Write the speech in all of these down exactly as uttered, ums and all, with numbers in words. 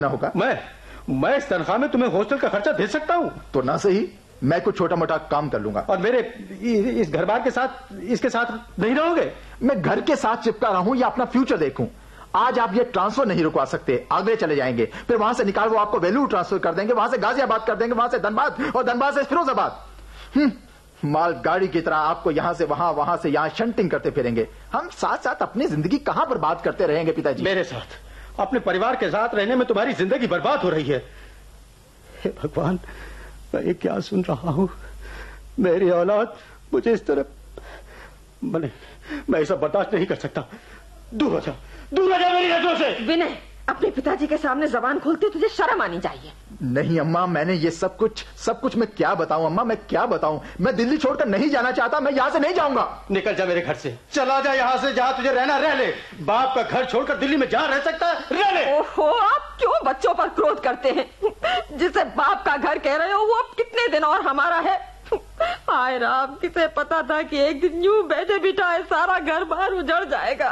ना होगा। मैं मैं इस तनख्वाह में तुम्हें हॉस्टल का खर्चा दे सकता हूँ। तो ना सही, मैं कुछ छोटा मोटा काम कर लूंगा। और मेरे इस घर बार के साथ इसके साथ नहीं रहोगे? मैं घर के साथ चिपका रहा हूं या अपना फ्यूचर देखूं? आज आप ये ट्रांसफर नहीं रुकवा सकते, आगरे चले जाएंगे, फिर वहां से निकाल वो आपको वेलू ट्रांसफर कर देंगे, वहां से गाजियाबाद कर देंगे, वहां से धनबाद और धनबाद से फिरोजाबाद। माल गाड़ी की तरह आपको यहां से वहां वहां से यहां शंटिंग करते फिरेंगे। हम साथ साथ अपनी जिंदगी कहां बर्बाद करते रहेंगे पिताजी? मेरे साथ, अपने परिवार के साथ रहने में तुम्हारी जिंदगी बर्बाद हो रही है। हे भगवान, मैं क्या सुन रहा हूं? मेरी औलाद मुझे इस तरह, मैं मैं ऐसा बर्दाश्त नहीं कर सकता। दूर हो जा, दूर हो जा मेरी नजरों से। विनय, अपने पिताजी के सामने जबान खोलते तुझे शर्म आनी चाहिए। नहीं अम्मा, मैंने ये सब कुछ सब कुछ मैं क्या बताऊं अम्मा, मैं क्या बताऊं? मैं दिल्ली छोड़कर नहीं जाना चाहता, मैं यहां से नहीं जाऊंगा। निकल जा मेरे घर से, चला जा यहां से, जहां तुझे रहना रह ले। बाप का घर छोड़कर दिल्ली में जहां रह सकता है रह ले। ओहो, आप क्यों बच्चों पर क्रोध करते हैं? जिसे बाप का घर कह रहे हो वो अब कितने दिन और हमारा है? हाय राम, किसे पता था कि एक दिन यूं बैठे बिठाए सारा घर बार उजड़ जाएगा।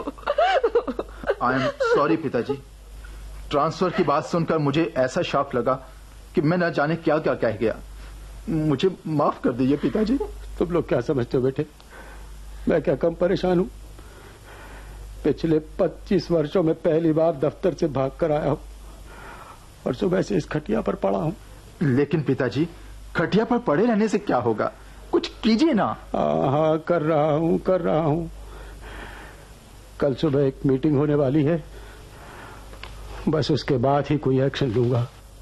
आई एम सॉरी पिताजी, ट्रांसफर की बात सुनकर मुझे ऐसा शॉक लगा कि मैं न जाने क्या क्या कह गया। मुझे माफ कर दीजिए पिताजी। तुम लोग क्या समझते हो बेटे, मैं क्या कम परेशान हूँ? पिछले पच्चीस वर्षों में पहली बार दफ्तर से भाग कर आया हूँ और सुबह से इस खटिया पर पड़ा हूँ। लेकिन पिताजी, खटिया पर पड़े रहने से क्या होगा? कुछ कीजिए ना। हाँ हाँ, कर रहा हूँ कर रहा हूँ। कल सुबह एक मीटिंग होने वाली है, बस उसके बाद ही कोई एक्शन लूंगा।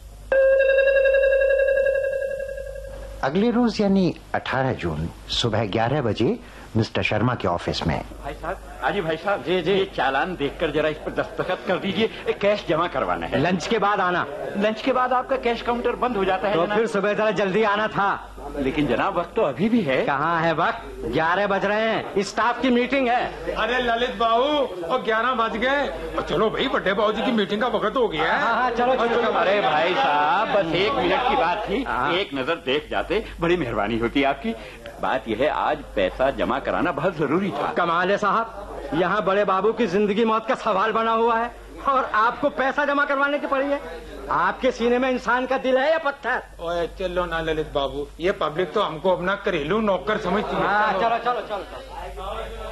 अगले रोज यानी अठारह जून सुबह ग्यारह बजे मिस्टर शर्मा के ऑफिस में। भाई साहब, आजी भाई साहब, जी जी, चालान देखकर जरा इस पर दस्तखत कर दीजिए, कैश जमा करवाना है। लंच के बाद आना। लंच के बाद आपका कैश काउंटर बंद हो जाता है। तो फिर सुबह जरा जल्दी आना था। लेकिन जनाब, वक्त तो अभी भी है। कहाँ है वक्त? ग्यारह बज रहे हैं, स्टाफ की मीटिंग है। अरे ललित बाबू, और ग्यारह बज गए। चलो भाई, बड़े बाबू जी की मीटिंग का वक्त हो गया है। हाँ हाँ, चलो चलो। अरे भाई साहब, बस एक मिनट की बात थी, एक नजर देख जाते, बड़ी मेहरबानी होती आपकी। बात यह है, आज पैसा जमा कराना बहुत जरूरी था। कमाल है साहब, यहाँ बड़े बाबू की जिंदगी मौत का सवाल बना हुआ है और आपको पैसा जमा करवाने की पड़ी है। आपके सीने में इंसान का दिल है या पत्थर? ओए चलो ना ललित बाबू, ये पब्लिक तो हमको अपना घरेलू नौकर समझती है। हाँ, चलो चलो चलो चलो।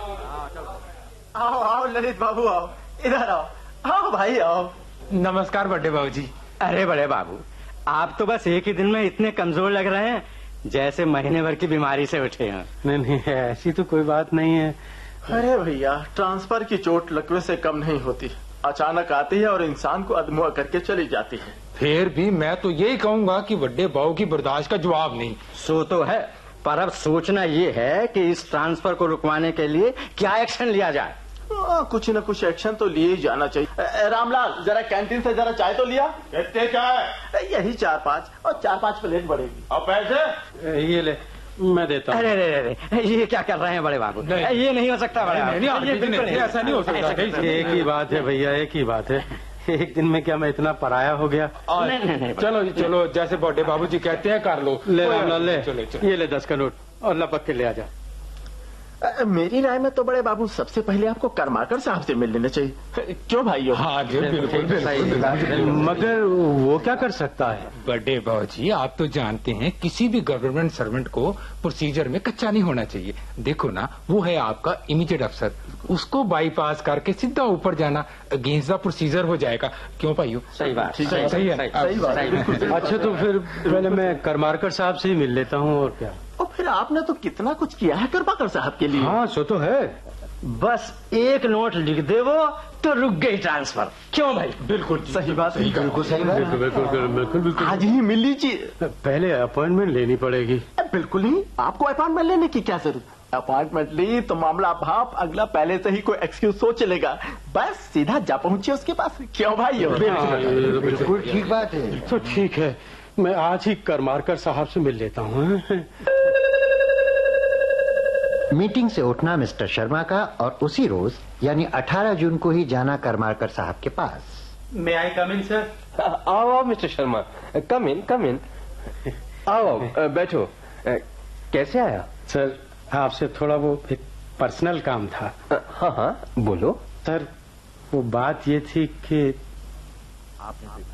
आओ आओ ललित बाबू, आओ इधर आओ। आओ भाई आओ। नमस्कार बड़े बाबू जी। अरे बड़े बाबू, आप तो बस एक ही दिन में इतने कमजोर लग रहे हैं जैसे महीने भर की बीमारी से उठे हैं। नहीं नहीं, ऐसी तो कोई बात नहीं है। अरे भैया, ट्रांसफर की चोट लकवे से कम नहीं होती, अचानक आती है और इंसान को अधमुआ करके चली जाती है। फिर भी मैं तो यही कहूंगा कि बड़े बाबू की बर्दाश्त का जवाब नहीं। सो तो है, पर अब सोचना ये है कि इस ट्रांसफर को रुकवाने के लिए क्या एक्शन लिया जाए। आ, कुछ न कुछ एक्शन तो लिए ही जाना चाहिए। रामलाल, जरा कैंटीन से जरा चाय तो लिया। कितने चाय? यही चार पाँच, और चार पाँच प्लेट बढ़ेगी। और पैसे? ये ले, मैं देता हूँ। अरे अरे अरे, ये क्या कर रहे हैं बड़े बाबू? ये नहीं हो सकता बड़े बाबू, ये बिल्कुल नहीं, ऐसा नहीं हो सकता। एक ही बात है भैया, एक ही बात है। एक दिन में क्या मैं इतना पराया हो गया? नहीं नहीं नहीं, चलो चलो, जैसे बड़े बाबू जी कहते हैं कर लो। ले रामलाल ले, चलो चलो। ये ले दस का नोट और लपक के ले आ जा। मेरी राय में तो बड़े बाबू सबसे पहले आपको करमाकर साहब से मिल लेना चाहिए। क्यों भाइयों? हाँ जी, बिल्कुल बिल्कुल। मगर वो क्या कर सकता है? बड़े बाबू जी, आप तो जानते हैं किसी भी गवर्नमेंट सर्वेंट को प्रोसीजर में कच्चा नहीं होना चाहिए। देखो ना, वो है आपका इमीडिएट अफसर, उसको बाईपास करके सीधा ऊपर जाना अगेंस्ट द प्रोसीजर हो जाएगा। क्यों भाइयों? सही बात, सही है, सही बात। अच्छा, तो फिर पहले मैं करमाकर साहब से ही मिल लेता हूँ और क्या। और फिर आपने तो कितना कुछ किया है करमाकर साहब के लिए। हाँ, सो तो है। बस एक नोट लिख दे वो तो रुक गई ट्रांसफर। क्यों भाई? बिल्कुल सही बात, बिल्कुल सही बात। बिल्कुल बिल्कुल बिल्कुल बिल्कुल। आज ही मिल लीजिए। पहले अपॉइंटमेंट लेनी पड़ेगी। बिल्कुल नहीं, आपको अपॉइंटमेंट लेने की क्या जरूरत? अपॉइंटमेंट ली तो मामला भाप अगला पहले से ही कोई एक्सक्यूज सोच चलेगा, बस सीधा जा पहुंचे उसके पास। क्यों भाई? बिल्कुल ठीक बात है। तो ठीक है, मैं आज ही करमाकर साहब से मिल लेता हूँ। मीटिंग से उठना मिस्टर शर्मा का और उसी रोज यानी अठारह जून को ही जाना करमाकर साहब के पास। मे आई कम इन सर? आओ आओ मिस्टर शर्मा, कम इन कम इन। आओ आओ, बैठो। कैसे आया? सर, आपसे थोड़ा वो एक पर्सनल काम था। हाँ हाँ, बोलो। सर, वो बात ये थी कि आपने